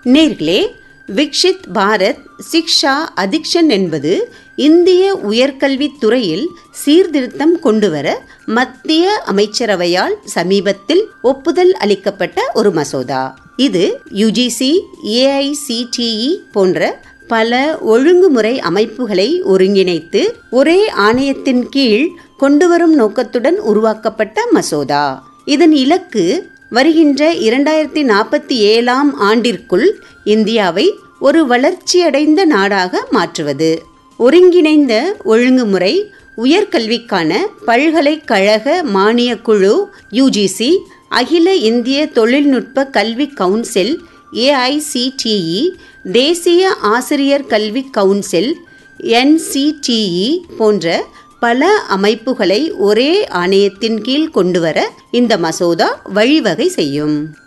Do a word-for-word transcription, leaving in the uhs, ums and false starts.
நேர்களே, விக்ஷித் பாரத் சிக்ஷா அதிக்ஷன் என்பது இந்திய உயர்கல்வித் துறையில் சீர்திருத்தம் கொண்டுவர மத்திய அமைச்சரவையால் சமீபத்தில் ஒப்புதல் அளிக்கப்பட்ட ஒரு மசோதா. இது யுஜிசி, ஏஐசிடிஇ போன்ற பல ஒழுங்குமுறை அமைப்புகளை ஒருங்கிணைத்து ஒரே ஆணையத்தின் கீழ் கொண்டுவரும் நோக்கத்துடன் உருவாக்கப்பட்ட மசோதா. இதன் இலக்கு வருகின்ற இரண்டாயிரத்தி நாற்பத்தி ஏழாம் ஆண்டிற்குள் இந்தியாவை ஒரு வளர்ச்சியடைந்த நாடாக மாற்றுவது. ஒருங்கிணைந்த ஒழுங்குமுறை உயர்கல்விக்கான பல்கலைக்கழக மானியக் குழு யுஜிசி, அகில இந்திய தொழில்நுட்ப கல்வி கவுன்சில் ஏஐசிடிஇ, தேசிய ஆசிரியர் கல்வி கவுன்சில் என்சிடிஇ போன்ற பல அமைப்புகளை ஒரே ஆணையத்தின் கீழ் கொண்டுவர இந்த மசோதா வழிவகை செய்யும்.